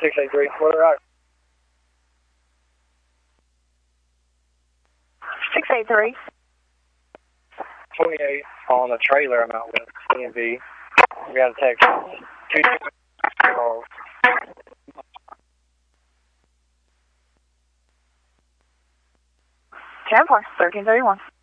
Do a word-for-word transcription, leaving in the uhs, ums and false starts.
six eight three, what are six eight three. twenty-eight on the trailer I'm out with, C and V. We got a text. Two calls. ten four, thirteen thirty-one.